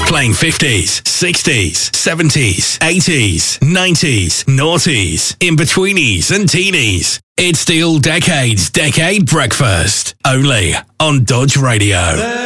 Playing 50s, 60s, 70s, 80s, 90s, noughties, in-betweenies and teenies. It's the All Decades Decade Breakfast, only on Dodge Radio.